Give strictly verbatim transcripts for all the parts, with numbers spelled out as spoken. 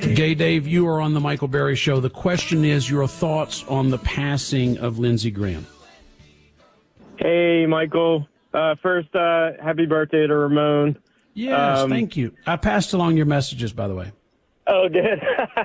Gay Dave, you are on the Michael Berry Show. The question is your thoughts on the passing of Lindsey Graham. Hey, Michael. Uh, first, uh, happy birthday to Ramon. Yes, um, thank you. I passed along your messages, by the way. Oh, good.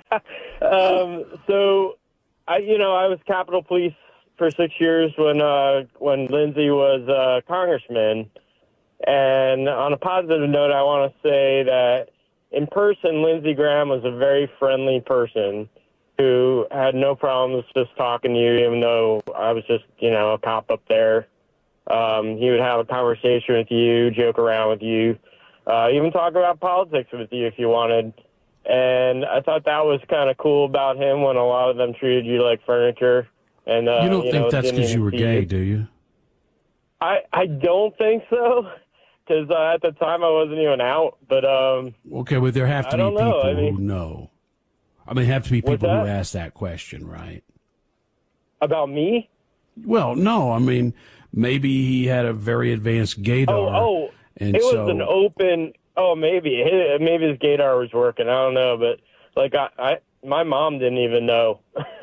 um, so, I, you know, I was Capitol Police for six years when uh, when Lindsey was a congressman. And on a positive note, I want to say that in person, Lindsey Graham was a very friendly person who had no problems just talking to you, even though I was just, you know, a cop up there. Um, he would have a conversation with you, joke around with you, uh, even talk about politics with you if you wanted. And I thought that was kind of cool about him when a lot of them treated you like furniture. And uh, you don't you think know, that's because you were gay, you. do you? I, I don't think so, because uh, at the time I wasn't even out. But um, okay, well, there have to I be don't people know. I mean, who know. I mean, have to be What's people who that? ask that question, right? About me? Well, no. I mean, maybe he had a very advanced gaydar. Oh, oh and it was so, an open. Oh, maybe maybe his gaydar was working. I don't know, but like I, I my mom didn't even know.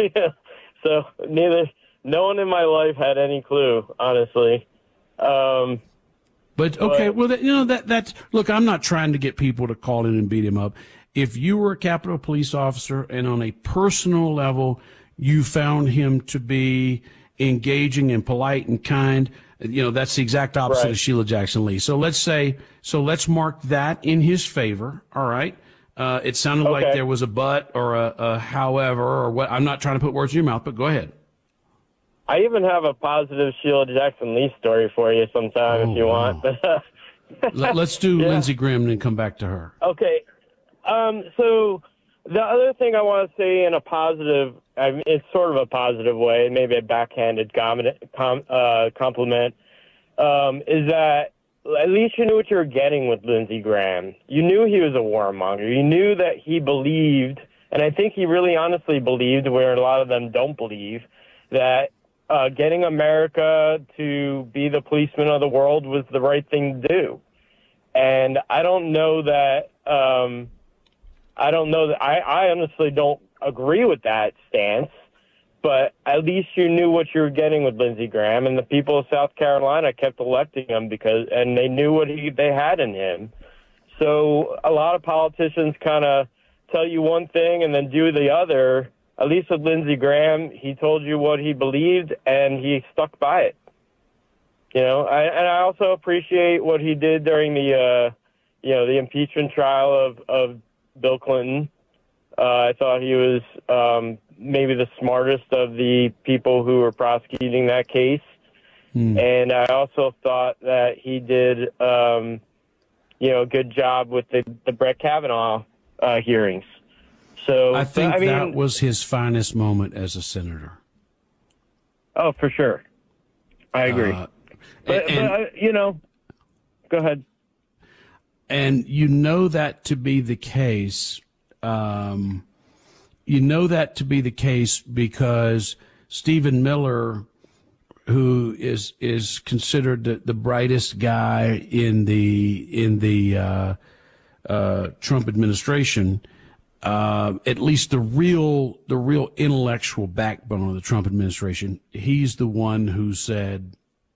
So neither no one in my life had any clue, honestly. Um, But okay, but, well, that, you know that that's look. I'm not trying to get people to call in and beat him up. If you were a Capitol Police officer and on a personal level, you found him to be engaging and polite and kind, you know, that's the exact opposite right. of Sheila Jackson Lee. So let's say, so let's mark that in his favor. All right. Uh, it sounded Okay. like there was a but or a, a however or what. I'm not trying to put words in your mouth, but go ahead. I even have a positive Sheila Jackson Lee story for you sometime Oh, if you wow. want. Let, let's do Yeah. Lindsey Graham and then come back to her. Okay. Um, so the other thing I want to say in a positive, I mean, it's sort of a positive way, maybe a backhanded comment, com, uh, compliment, um, is that at least you knew what you were getting with Lindsey Graham. You knew he was a warmonger. You knew that he believed, and I think he really honestly believed, where a lot of them don't believe, that uh, getting America to be the policeman of the world was the right thing to do. And I don't know that, um, I don't know that, I, I honestly don't agree with that stance, but at least you knew what you were getting with Lindsey Graham, and the people of South Carolina kept electing him because, and they knew what he, they had in him. So a lot of politicians kind of tell you one thing and then do the other. At least with Lindsey Graham, he told you what he believed and he stuck by it. You know, I, and I also appreciate what he did during the, uh, you know, the impeachment trial of, of Bill Clinton. Uh, I thought he was um, maybe the smartest of the people who were prosecuting that case. Hmm. And I also thought that he did, um, you know, a good job with the, the Brett Kavanaugh uh, hearings. So I think I mean, that was his finest moment as a senator. Oh, for sure. I agree. Uh, but, and, but uh, you know, go ahead. And you know that to be the case. Um, you know that to be the case because Stephen Miller, who is is considered the, the brightest guy in the in the uh, uh, Trump administration, uh, at least the real the real intellectual backbone of the Trump administration, he's the one who said,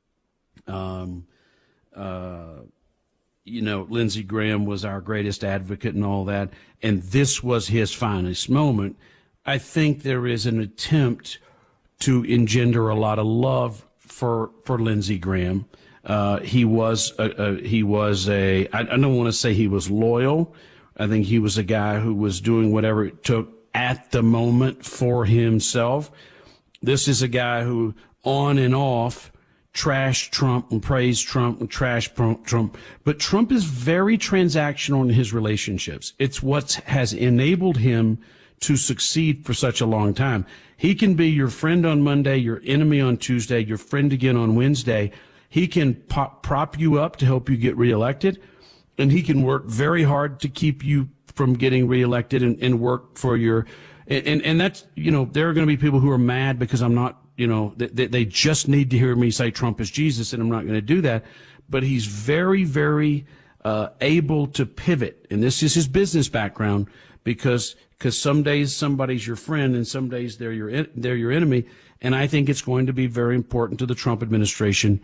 um, uh, you know, Lindsey Graham was our greatest advocate and all that, and this was his finest moment. I think there is an attempt to engender a lot of love for for Lindsey Graham. Uh, he was a, a, he was a I, I don't want to say he was loyal. I think he was a guy who was doing whatever it took at the moment for himself. This is a guy who, on and off, trashed Trump and praised Trump and trashed Trump. But Trump is very transactional in his relationships. It's what has enabled him to succeed for such a long time. He can be your friend on Monday, your enemy on Tuesday, your friend again on Wednesday. He can pop, prop you up to help you get reelected, and he can work very hard to keep you from getting reelected and, and work for your and, and, and that's, you know, there are going to be people who are mad because I'm not, you know, they, they just need to hear me say Trump is Jesus, and I'm not going to do that. But he's very, very uh, able to pivot, and this is his business background, because because some days somebody's your friend and some days they're your they're your enemy. And I think it's going to be very important to the Trump administration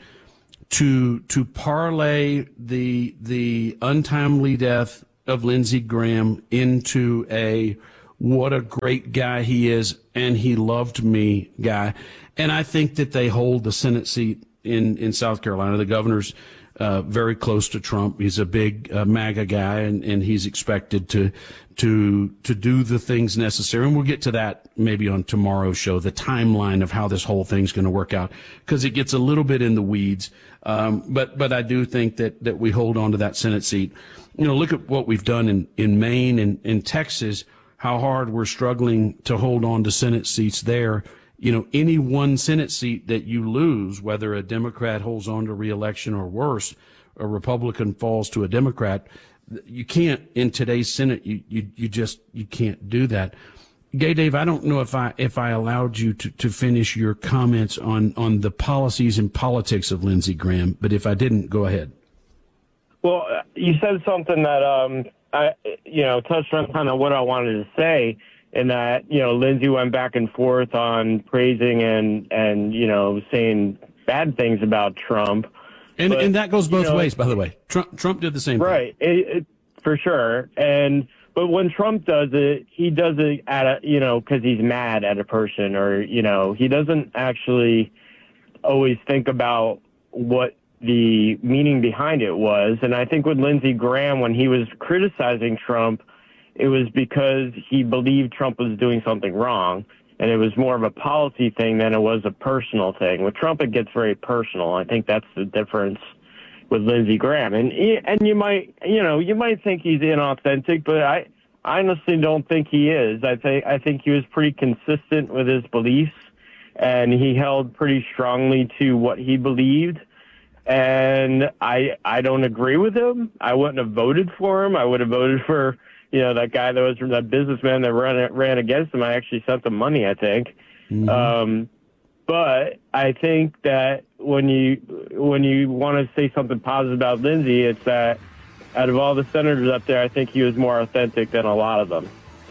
to to parlay the the untimely death of Lindsey Graham into a what a great guy he is and he loved me guy. And I think that they hold the Senate seat in, in South Carolina. The governor's uh, very close to Trump. He's a big uh, MAGA guy, and, and he's expected to to to do the things necessary. And we'll get to that maybe on tomorrow's show, the timeline of how this whole thing's going to work out, because it gets a little bit in the weeds. Um, but but I do think that, that we hold on to that Senate seat. You know, look at what we've done in, in Maine and in Texas, how hard we're struggling to hold on to Senate seats there. You know, any one Senate seat that you lose, whether a Democrat holds on to re-election or worse, a Republican falls to a Democrat, you can't, in today's Senate, you, you, you just, you can't do that. Gay Dave, I don't know if I, if I allowed you to, to finish your comments on, on the policies and politics of Lindsey Graham, but if I didn't, go ahead. Well, you said something that, um, I, you know, touched on kind of what I wanted to say. In that, you know, Lindsey went back and forth on praising and, and you know, saying bad things about Trump. And but, and that goes both you know, ways, by the way. Trump Trump did the same right, thing. Right, it, for sure. And but when Trump does it, he does it at a, you know, because he's mad at a person, or, you know, he doesn't actually always think about what the meaning behind it was. And I think with Lindsey Graham, when he was criticizing Trump, it was because he believed Trump was doing something wrong, and it was more of a policy thing than it was a personal thing. With Trump, it gets very personal. I think that's the difference with Lindsey Graham. And and you might, you know, you might think he's inauthentic, but I, I honestly don't think he is. I think I think he was pretty consistent with his beliefs, and he held pretty strongly to what he believed. And I I don't agree with him. I wouldn't have voted for him. I would have voted for, you know, that guy that was that businessman that ran ran against him. I actually sent him money, I think. Mm-hmm. Um, but I think that when you when you want to say something positive about Lindsey, it's that out of all the senators up there, I think he was more authentic than a lot of them.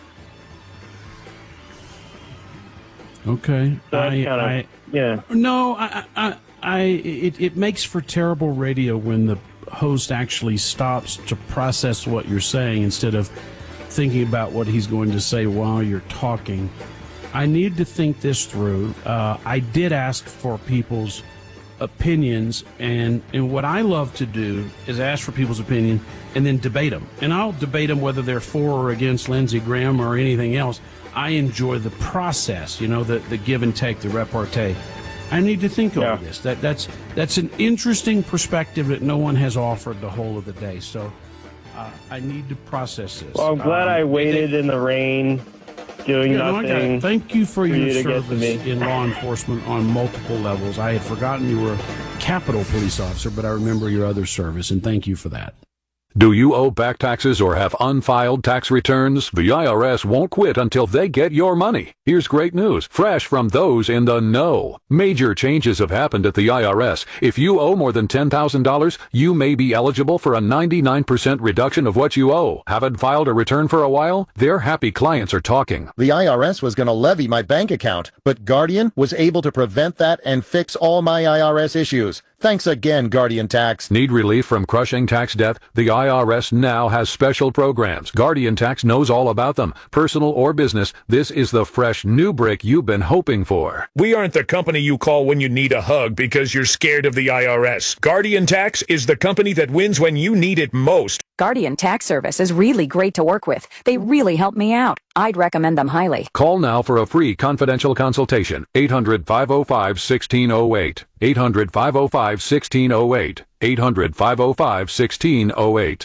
Okay. So I, kind of, I, yeah. No, I, I, I it, it makes for terrible radio when the host actually stops to process what you're saying instead of thinking about what he's going to say while you're talking. I need to think this through. Uh, I did ask for people's opinions, and, and what I love to do is ask for people's opinion and then debate them. And I'll debate them whether they're for or against Lindsey Graham or anything else. I enjoy the process, you know, the, the give and take, the repartee. I need to think yeah. over this. That that's that's an interesting perspective that no one has offered the whole of the day. So uh, I need to process this. Well, I'm glad um, I waited in the rain, doing yeah, nothing. No, Thank you for, for your you service in law enforcement on multiple levels. I had forgotten you were a Capitol police officer, but I remember your other service, and thank you for that. Do you owe back taxes or have unfiled tax returns? The I R S won't quit until they get your money. Here's great news, fresh from those in the know. Major changes have happened at the I R S. If you owe more than ten thousand dollars, you may be eligible for a ninety-nine percent reduction of what you owe. Haven't filed a return for a while? Their happy clients are talking. The I R S was going to levy my bank account, but Guardian was able to prevent that and fix all my I R S issues. Thanks again, Guardian Tax. Need relief from crushing tax debt? The I R S now has special programs. Guardian Tax knows all about them. Personal or business, this is the fresh new brick you've been hoping for. We aren't the company you call when you need a hug because you're scared of the I R S. Guardian Tax is the company that wins when you need it most. Guardian Tax Service is really great to work with. They really help me out. I'd recommend them highly. Call now for a free confidential consultation. eight hundred, five oh five, one six oh eight. eight hundred, five oh five, one six oh eight. eight hundred, five oh five, one six oh eight.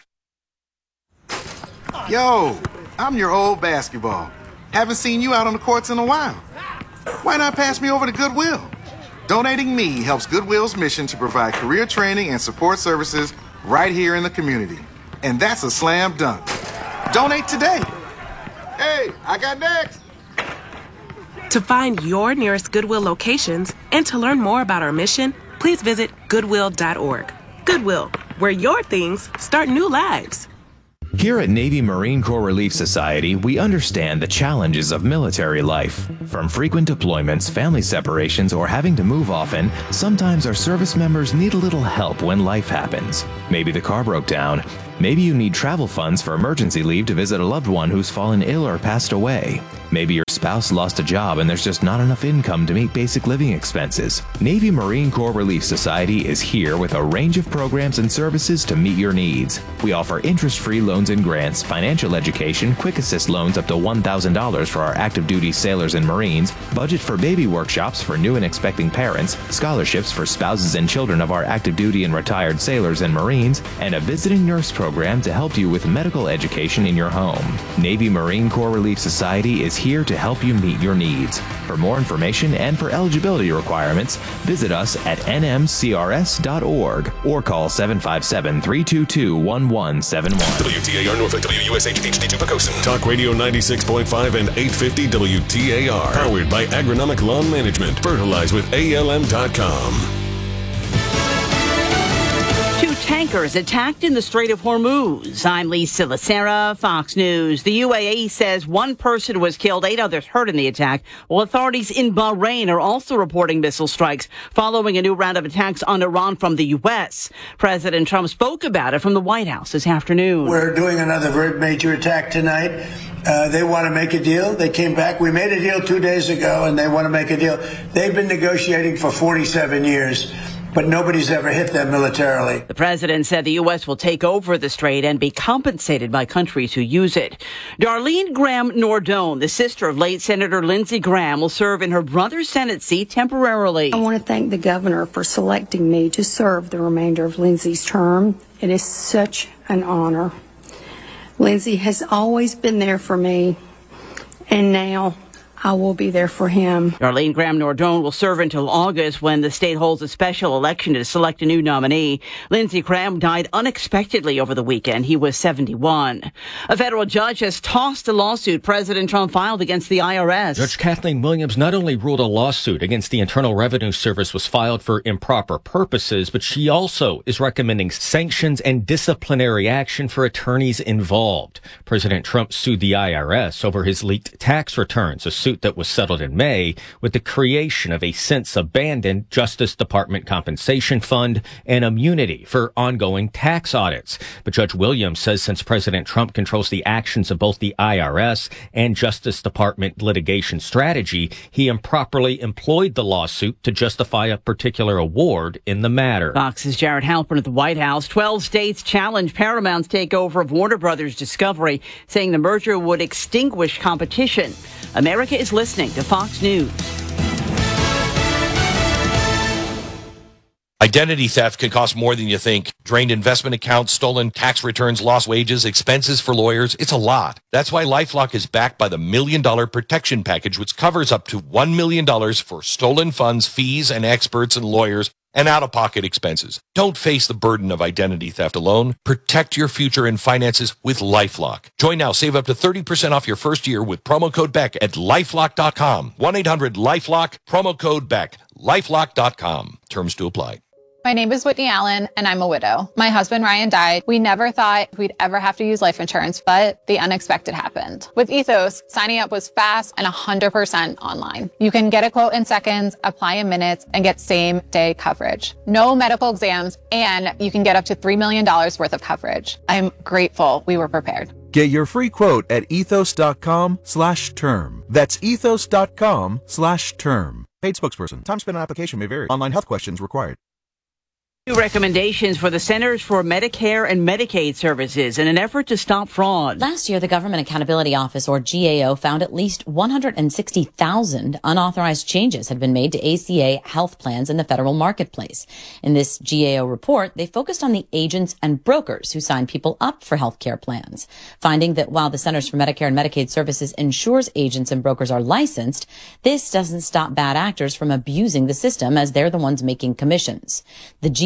Yo, I'm your old basketball. Haven't seen you out on the courts in a while. Why not pass me over to Goodwill? Donating me helps Goodwill's mission to provide career training and support services right here in the community. And that's a slam dunk. Donate today. Hey, I got next. To find your nearest Goodwill locations and to learn more about our mission, please visit goodwill dot org. Goodwill, where your things start new lives. Here at Navy Marine Corps Relief Society, we understand the challenges of military life. From frequent deployments, family separations, or having to move often, sometimes our service members need a little help when life happens. Maybe the car broke down. Maybe you need travel funds for emergency leave to visit a loved one who's fallen ill or passed away. Maybe your spouse lost a job and there's just not enough income to meet basic living expenses. Navy Marine Corps Relief Society is here with a range of programs and services to meet your needs. We offer interest-free loans and grants, financial education, quick assist loans up to one thousand dollars for our active duty sailors and Marines, budget for baby workshops for new and expecting parents, scholarships for spouses and children of our active duty and retired sailors and Marines, and a visiting nurse program to help you with medical education in your home. Navy Marine Corps Relief Society is here to help you meet your needs. For more information and for eligibility requirements, visit us at N M C R S dot org or call seven five seven, three two two, one one seven one. W T A R Norfolk, W U S H H D two Pocosin. Talk Radio ninety-six point five and eight fifty W T A R. Powered by Agronomic Lawn Management. Fertilize with A L M dot com. Two tankers attacked in the Strait of Hormuz. I'm Lisa Lacera, Fox News. The U A E says one person was killed, eight others hurt in the attack, while authorities in Bahrain are also reporting missile strikes following a new round of attacks on Iran from the U S. President Trump spoke about it from the White House this afternoon. We're doing another very major attack tonight. Uh, they want to make a deal. They came back. We made a deal two days ago, and they want to make a deal. They've been negotiating for forty-seven years. But nobody's ever hit them militarily. The president said the U S will take over the strait and be compensated by countries who use it. Darlene Graham Nordone, the sister of late Senator Lindsey Graham, will serve in her brother's Senate seat temporarily. I want to thank the governor for selecting me to serve the remainder of Lindsey's term. It is such an honor. Lindsey has always been there for me, and now I will be there for him. Darlene Graham Nordone will serve until August when the state holds a special election to select a new nominee. Lindsey Graham died unexpectedly over the weekend. He was seventy-one. A federal judge has tossed a lawsuit President Trump filed against the I R S. Judge Kathleen Williams not only ruled a lawsuit against the Internal Revenue Service was filed for improper purposes, but she also is recommending sanctions and disciplinary action for attorneys involved. President Trump sued the I R S over his leaked tax returns, a suit that was settled in May with the creation of a since abandoned Justice Department compensation fund and immunity for ongoing tax audits. But Judge Williams says since President Trump controls the actions of both the I R S and Justice Department litigation strategy, he improperly employed the lawsuit to justify a particular award in the matter. Fox's Jared Halpern at the White House. Twelve states challenge Paramount's takeover of Warner Brothers Discovery, saying the merger would extinguish competition. America is listening to Fox News. Identity theft can cost more than you think. Drained investment accounts, stolen tax returns, lost wages, expenses for lawyers. It's a lot. That's why LifeLock is backed by the Million Dollar Protection Package, which covers up to one million dollars for stolen funds, fees, and experts and lawyers, and out-of-pocket expenses. Don't face the burden of identity theft alone. Protect your future and finances with LifeLock. Join now. Save up to thirty percent off your first year with promo code Beck at lifelock dot com. one eight hundred lifelock, promo code Beck. lifelock dot com. Terms to apply. My name is Whitney Allen, and I'm a widow. My husband, Ryan, died. We never thought we'd ever have to use life insurance, but the unexpected happened. With Ethos, signing up was fast and one hundred percent online. You can get a quote in seconds, apply in minutes, and get same-day coverage. No medical exams, and you can get up to three million dollars worth of coverage. I'm grateful we were prepared. Get your free quote at ethos.com slash term. That's ethos.com slash term. Paid spokesperson. Time spent on application may vary. Online health questions required. New recommendations for the Centers for Medicare and Medicaid Services in an effort to stop fraud. Last year, the Government Accountability Office, or G A O, found at least one hundred sixty thousand unauthorized changes had been made to A C A health plans in the federal marketplace. In this G A O report, they focused on the agents and brokers who sign people up for health care plans, finding that while the Centers for Medicare and Medicaid Services ensures agents and brokers are licensed, this doesn't stop bad actors from abusing the system as they're the ones making commissions. The G A O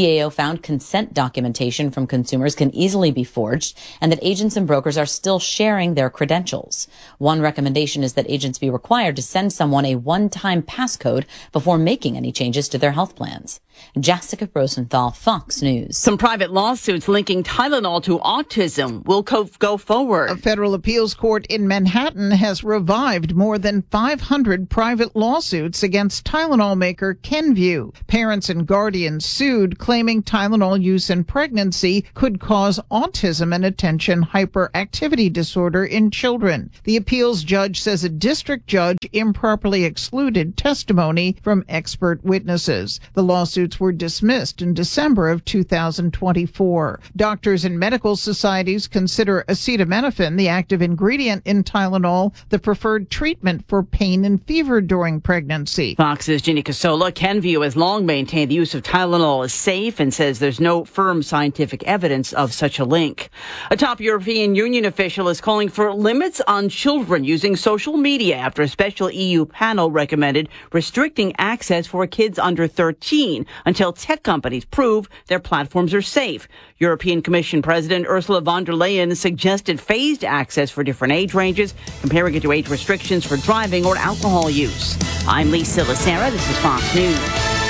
G A O found consent documentation from consumers can easily be forged and that agents and brokers are still sharing their credentials. One recommendation is that agents be required to send someone a one-time passcode before making any changes to their health plans. Jessica Rosenthal, Fox News. Some private lawsuits linking Tylenol to autism will co- go forward. A federal appeals court in Manhattan has revived more than five hundred private lawsuits against Tylenol maker Kenvue. Parents and guardians sued, claiming Tylenol use in pregnancy could cause autism and attention hyperactivity disorder in children. The appeals judge says a district judge improperly excluded testimony from expert witnesses. The lawsuits were dismissed in December of two thousand twenty-four. Doctors and medical societies consider acetaminophen, the active ingredient in Tylenol, the preferred treatment for pain and fever during pregnancy. Fox's Ginny Casola. Kenvue has long maintained the use of Tylenol is safe and says there's no firm scientific evidence of such a link. A top European Union official is calling for limits on children using social media after a special E U panel recommended restricting access for kids under thirteen until tech companies prove their platforms are safe. European Commission President Ursula von der Leyen suggested phased access for different age ranges, comparing it to age restrictions for driving or alcohol use. I'm Lisa Lacera. This is Fox News.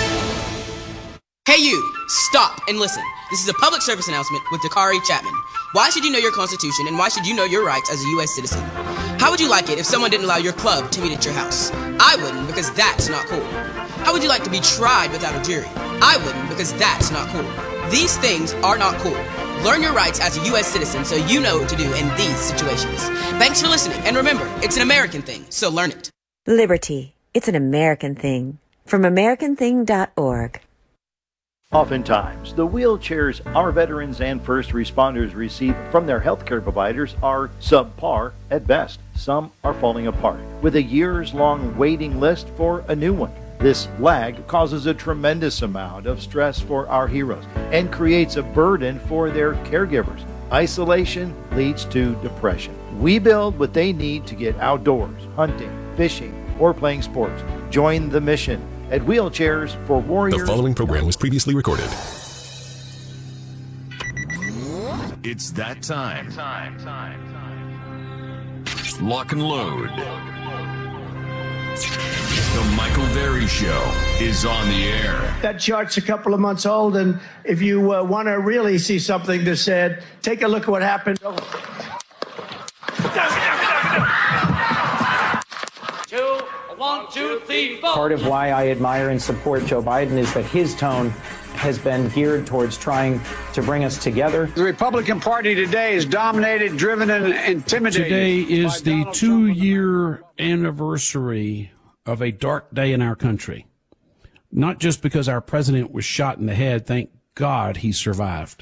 Hey you, stop and listen. This is a public service announcement with Dakari Chapman. Why should you know your Constitution and why should you know your rights as a U S citizen? How would you like it if someone didn't allow your club to meet at your house? I wouldn't, because that's not cool. How would you like to be tried without a jury? I wouldn't, because that's not cool. These things are not cool. Learn your rights as a U S citizen so you know what to do in these situations. Thanks for listening, and remember, it's an American thing, so learn it. Liberty. It's an American thing. From American thing dot org. Oftentimes, the wheelchairs our veterans and first responders receive from their healthcare providers are subpar at best. Some are falling apart, with a years-long waiting list for a new one. This lag causes a tremendous amount of stress for our heroes and creates a burden for their caregivers. Isolation leads to depression. We build what they need to get outdoors, hunting, fishing, or playing sports. Join the mission at Wheelchairs for Warriors. The following program was previously recorded. It's that time. Lock and load. The Michael Berry Show is on the air. That chart's a couple of months old, and if you uh, want to really see something that's sad, take a look at what happened. Two, one, two, three, four. Part of why I admire and support Joe Biden is that his tone has been geared towards trying to bring us together. The Republican Party today is dominated, driven, and intimidated. Today is the two-year anniversary of a dark day in our country. Not just because our president was shot in the head, thank God he survived,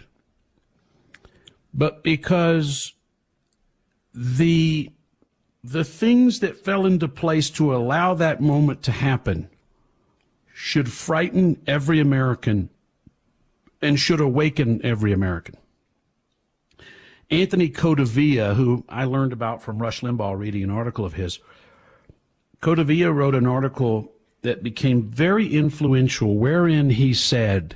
but because the the things that fell into place to allow that moment to happen should frighten every American and should awaken every American. Anthony Codevilla, who I learned about from Rush Limbaugh reading an article of his, Codevilla wrote an article that became very influential, wherein he said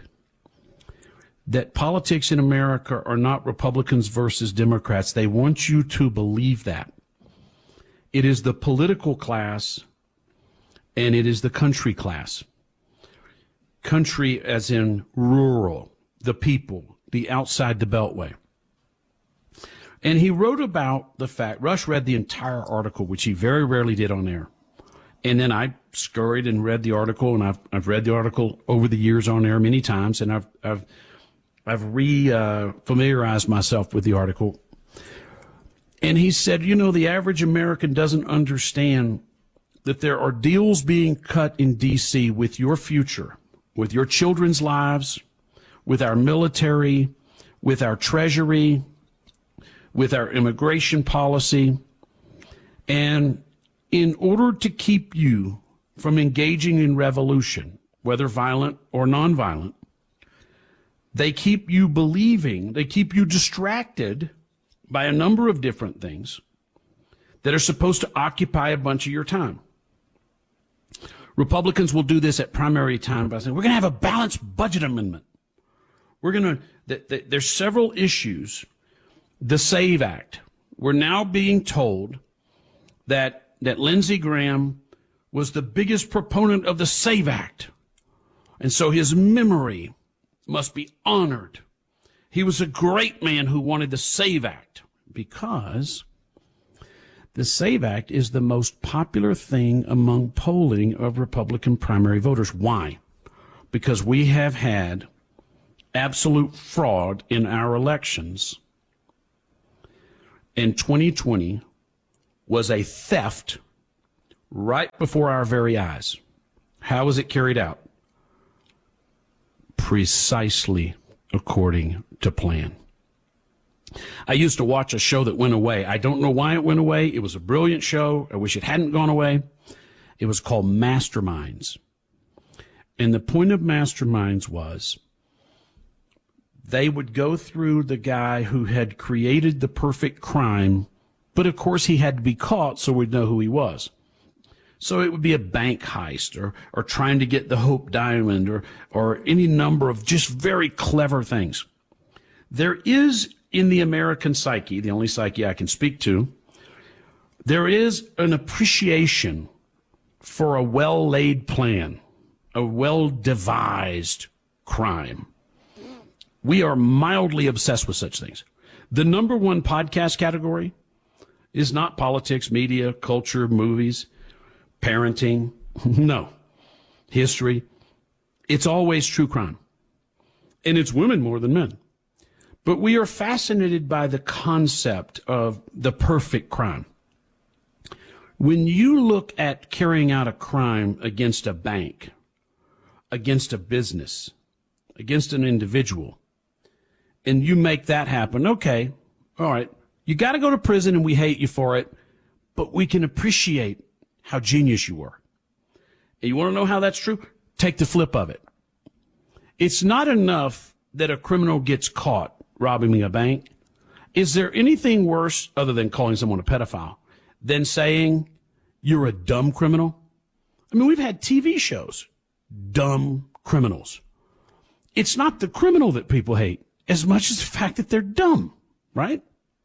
that politics in America are not Republicans versus Democrats. They want you to believe that. It is the political class and it is the country class. Country as in rural, the people, the outside the beltway. And he wrote about the fact, Rush read the entire article, which he very rarely did on air. And then I scurried and read the article, and I've I've read the article over the years on air many times, and I've I've I've re uh, familiarized myself with the article. And he said, you know, the average American doesn't understand that there are deals being cut in D C with your future, with your children's lives, with our military, with our treasury, with our immigration policy, and in order to keep you from engaging in revolution, whether violent or nonviolent, they keep you believing, they keep you distracted by a number of different things that are supposed to occupy a bunch of your time. Republicans will do this at primary time by saying, we're going to have a balanced budget amendment. We're going to, th- th- there's several issues. The SAVE Act. We're now being told that, that Lindsey Graham was the biggest proponent of the SAVE Act. And so his memory must be honored. He was a great man who wanted the SAVE Act because the SAVE Act is the most popular thing among polling of Republican primary voters. Why? Because we have had absolute fraud in our elections. And twenty twenty was a theft right before our very eyes. How was it carried out? Precisely according to plan. I used to watch a show that went away. I don't know why it went away. It was a brilliant show. I wish it hadn't gone away. It was called Masterminds. And the point of Masterminds was they would go through the guy who had created the perfect crime, but of course he had to be caught so we'd know who he was. So it would be a bank heist or, or trying to get the Hope Diamond or, or any number of just very clever things. There is in the American psyche, the only psyche I can speak to, there is an appreciation for a well-laid plan, a well-devised crime. We are mildly obsessed with such things. The number one podcast category is not politics, media, culture, movies, parenting. No. History. It's always true crime. And it's women more than men. But we are fascinated by the concept of the perfect crime. When you look at carrying out a crime against a bank, against a business, against an individual, and you make that happen, okay, all right, you got to go to prison and we hate you for it, but we can appreciate how genius you were. And you want to know how that's true? Take the flip of it. It's not enough that a criminal gets caught robbing a bank. Is there anything worse, other than calling someone a pedophile, than saying you're a dumb criminal? I mean, we've had T V shows, dumb criminals. It's not the criminal that people hate as much as the fact that they're dumb, right?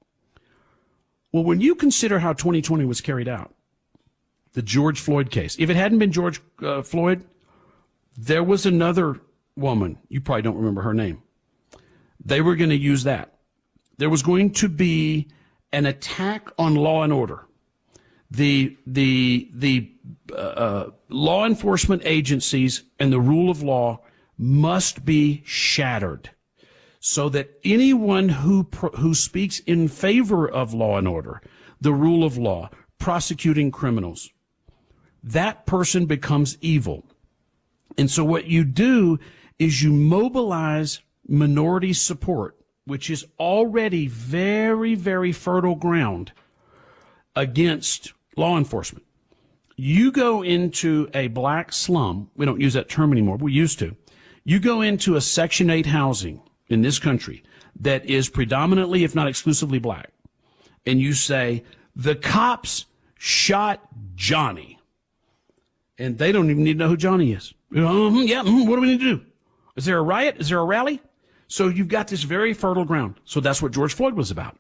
Well, when you consider how twenty twenty was carried out, the George Floyd case, if it hadn't been George uh, Floyd, there was another woman. You probably don't remember her name. They were going to use that. There was going to be an attack on law and order. The the the uh, law enforcement agencies and the rule of law must be shattered, so that anyone who who speaks in favor of law and order, the rule of law, prosecuting criminals, that person becomes evil. And so what you do is you mobilize minority support, which is already very, very fertile ground against law enforcement. You go into a black slum. We don't use that term anymore, but we used to. You go into a Section eight housing in this country that is predominantly, if not exclusively, black, and you say, the cops shot Johnny, and they don't even need to know who Johnny is. Um, yeah, mm, what do we need to do? Is there a riot? Is there a rally? So you've got this very fertile ground. So that's what George Floyd was about,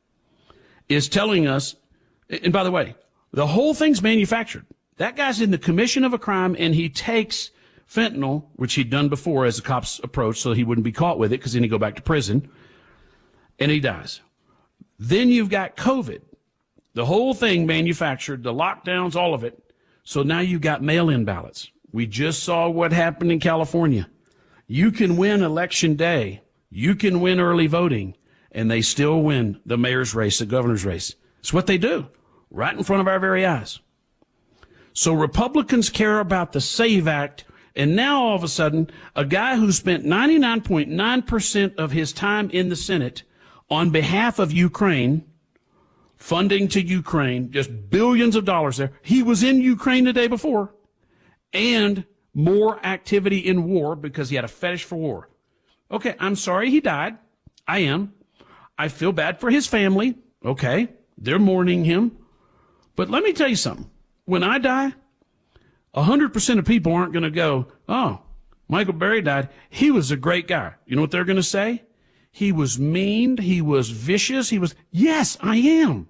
is telling us, and by the way, the whole thing's manufactured. That guy's in the commission of a crime, and he takes fentanyl, which he'd done before as the cops approached, so he wouldn't be caught with it because then he'd go back to prison, and he dies. Then you've got COVID. The whole thing manufactured, the lockdowns, all of it. So now you've got mail-in ballots. We just saw what happened in California. You can win election day. You can win early voting, and they still win the mayor's race, the governor's race. It's what they do right in front of our very eyes. So Republicans care about the SAVE Act, and now all of a sudden, a guy who spent ninety-nine point nine percent of his time in the Senate on behalf of Ukraine, funding to Ukraine, just billions of dollars there. He was in Ukraine the day before, and more activity in war because he had a fetish for war. Okay, I'm sorry he died. I am. I feel bad for his family. Okay, they're mourning him. But let me tell you something. When I die, one hundred percent of people aren't going to go, oh, Michael Berry died. He was a great guy. You know what they're going to say? He was mean. He was vicious. He was, yes, I am.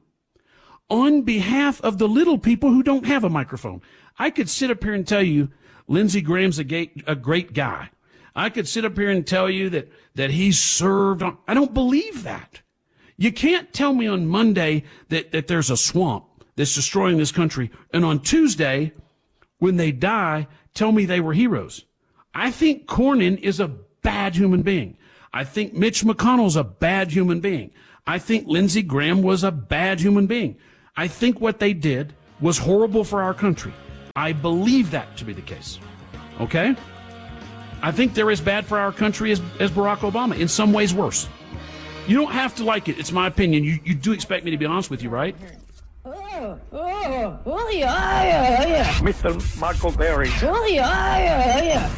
On behalf of the little people who don't have a microphone. I could sit up here and tell you Lindsey Graham's a, gay, a great guy. I could sit up here and tell you that, that he served on, I don't believe that. You can't tell me on Monday that, that there's a swamp that's destroying this country, and on Tuesday, when they die, tell me they were heroes. I think Cornyn is a bad human being. I think Mitch McConnell's a bad human being. I think Lindsey Graham was a bad human being. I think what they did was horrible for our country. I believe that to be the case. Okay? I think they're as bad for our country as, as Barack Obama, in some ways worse. You don't have to like it. It's my opinion. You, you do expect me to be honest with you, right? Oh, oh, oh, yeah, yeah, yeah. Mister Michael Berry. Oh, yeah, yeah, yeah.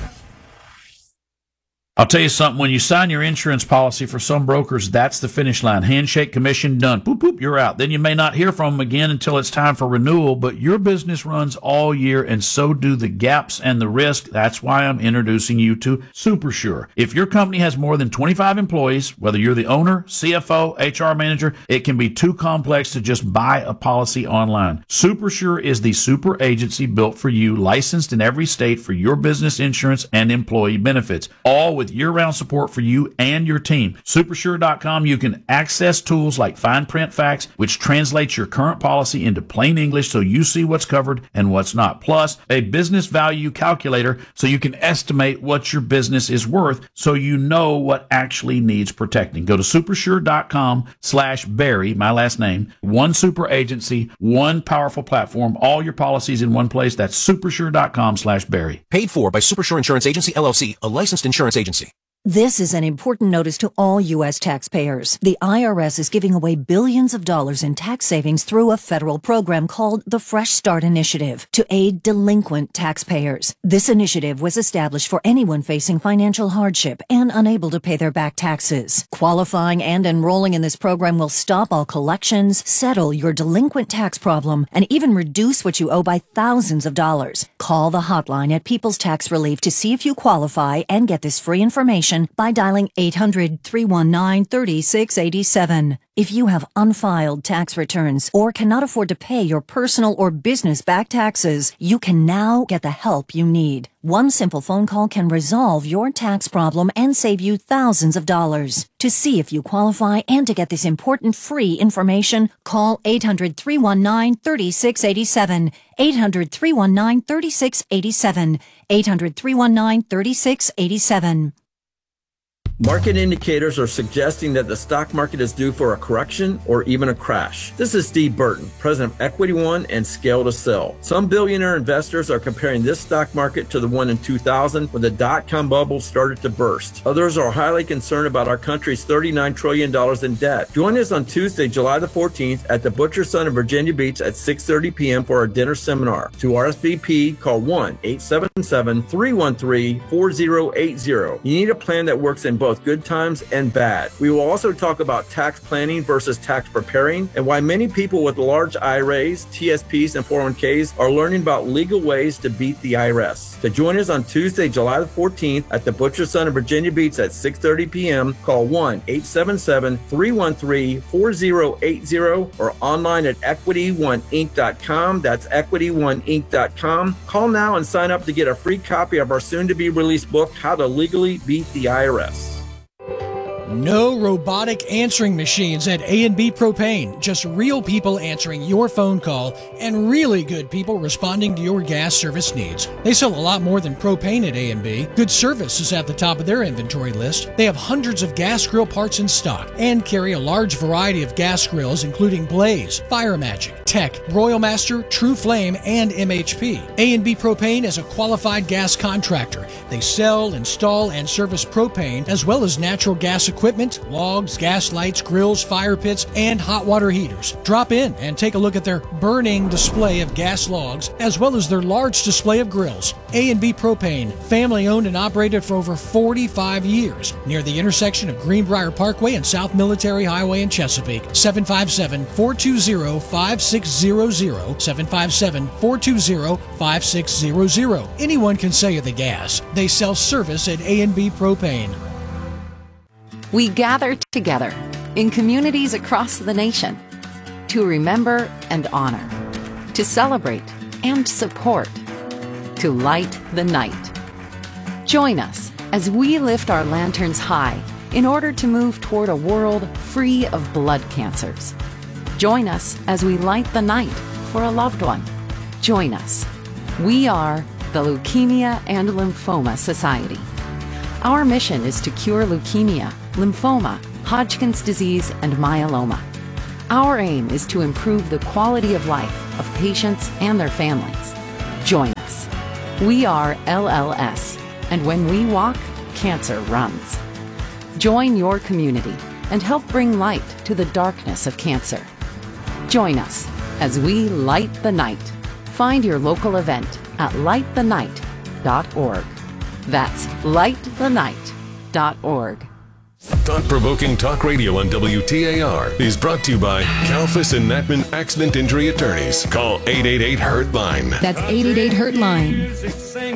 I'll tell you something, when you sign your insurance policy for some brokers, that's the finish line. Handshake, commission, done. Boop, boop, you're out. Then you may not hear from them again until it's time for renewal, but your business runs all year, and so do the gaps and the risk. That's why I'm introducing you to SuperSure. If your company has more than twenty-five employees, whether you're the owner, C F O, H R manager, it can be too complex to just buy a policy online. SuperSure is the super agency built for you, licensed in every state for your business insurance and employee benefits, all with with year-round support for you and your team. Supersure dot com, you can access tools like fine print facts, which translates your current policy into plain English so you see what's covered and what's not. Plus, a business value calculator so you can estimate what your business is worth so you know what actually needs protecting. Go to supersure dot com slash Barry, my last name, one super agency, one powerful platform, all your policies in one place. That's supersure dot com slash Barry. Paid for by Supersure Insurance Agency, L L C, a licensed insurance agency. This is an important notice to all U S taxpayers. The I R S is giving away billions of dollars in tax savings through a federal program called the Fresh Start Initiative to aid delinquent taxpayers. This initiative was established for anyone facing financial hardship and unable to pay their back taxes. Qualifying and enrolling in this program will stop all collections, settle your delinquent tax problem, and even reduce what you owe by thousands of dollars. Call the hotline at People's Tax Relief to see if you qualify and get this free information by dialing eight hundred, three one nine, three six eight seven. If you have unfiled tax returns or cannot afford to pay your personal or business back taxes, you can now get the help you need. One simple phone call can resolve your tax problem and save you thousands of dollars. To see if you qualify and to get this important free information, call eight hundred, three one nine, three six eight seven, eight hundred, three one nine, three six eight seven, eight hundred, three one nine, three six eight seven. Market indicators are suggesting that the stock market is due for a correction or even a crash. This is Steve Burton, president of Equity One and Scale to Sell. Some billionaire investors are comparing this stock market to the one in two thousand when the dot-com bubble started to burst. Others are highly concerned about our country's thirty-nine trillion dollars in debt. Join us on Tuesday, July the fourteenth at the Butcher Son in Virginia Beach at six thirty p.m. for our dinner seminar. To R S V P, call one eight seven seven, three one three, four zero eight zero. You need a plan that works in both good times and bad. We will also talk about tax planning versus tax preparing and why many people with large I R As, T S Ps, and four oh one k's are learning about legal ways to beat the I R S. To join us on Tuesday, July the fourteenth at the Butcher Son in Virginia Beach at six thirty p.m., call one eight seven seven, three one three, four zero eight zero or online at equity one inc dot com. That's equity one inc dot com. Call now and sign up to get a free copy of our soon-to-be released book, How to Legally Beat the I R S. No robotic answering machines at A and B Propane. Just real people answering your phone call and really good people responding to your gas service needs. They sell a lot more than propane at A and B. Good service is at the top of their inventory list. They have hundreds of gas grill parts in stock and carry a large variety of gas grills including Blaze, Fire Magic, Tech, Royal Master, True Flame, and M H P. A and B Propane is a qualified gas contractor. They sell, install, and service propane as well as natural gas equipment equipment, logs, gas lights, grills, fire pits, and hot water heaters. Drop in and take a look at their burning display of gas logs, as well as their large display of grills. A and B Propane, family owned and operated for over forty-five years, near the intersection of Greenbrier Parkway and South Military Highway in Chesapeake. seven five seven, four two zero, five six zero zero, seven five seven, four two zero, five six zero zero. Anyone can sell you the gas. They sell service at A and B Propane. We gather together in communities across the nation to remember and honor, to celebrate and support, to light the night. Join us as we lift our lanterns high in order to move toward a world free of blood cancers. Join us as we light the night for a loved one. Join us. We are the Leukemia and Lymphoma Society. Our mission is to cure leukemia, lymphoma, Hodgkin's disease, and myeloma. Our aim is to improve the quality of life of patients and their families. Join us. We are L L S, and when we walk, cancer runs. Join your community and help bring light to the darkness of cancer. Join us as we light the night. Find your local event at light the night dot org. That's light the night dot org. Thought-provoking talk radio on W T A R is brought to you by Kalfas and Natman Accident Injury Attorneys. Call eight eight eight, hurt line. That's eight eight eight, hurt line.